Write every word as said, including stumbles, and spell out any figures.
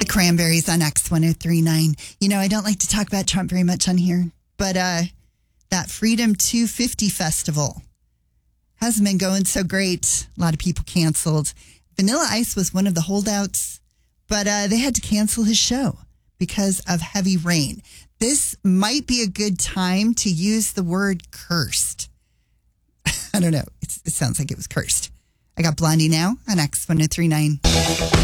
Cranberries on X one oh three point nine. You know, I don't like to talk about Trump very much on here, but uh, that Freedom two fifty Festival hasn't been going so great. A lot of people canceled. Vanilla Ice was one of the holdouts, but uh, they had to cancel his show because of heavy rain. This might be a good time to use the word cursed. I don't know. It's, it sounds like it was cursed. I got Blondie now on X one oh three point nine.